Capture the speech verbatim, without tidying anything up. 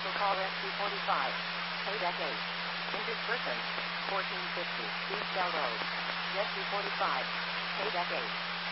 Vehicle call S G forty-five. Payback eight. Injured person. fourteen fifty. East Bell Road. S G forty-five. Payback eight.